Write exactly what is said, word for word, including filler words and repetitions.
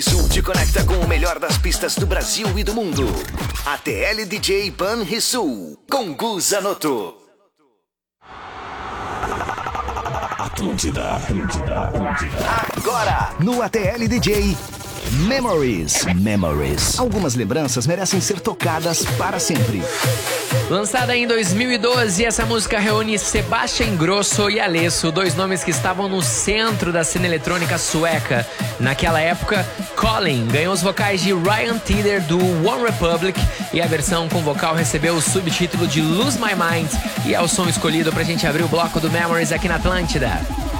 Sul te conecta com o melhor das pistas do Brasil e do mundo. A T L D J Banrisul, com Gu Zanotto. Atlântida, Atlântida, Atlântida. Agora, no A T L D J, Memories. Memories. Algumas lembranças merecem ser tocadas para sempre. Lançada em dois mil e doze, essa música reúne Sebastian Ingrosso e Alesso, dois nomes que estavam no centro da cena eletrônica sueca. Naquela época, Colin ganhou os vocais de Ryan Tedder do One Republic e a versão com vocal recebeu o subtítulo de Lose My Mind, e é o som escolhido pra gente abrir o bloco do Memories aqui na Atlântida.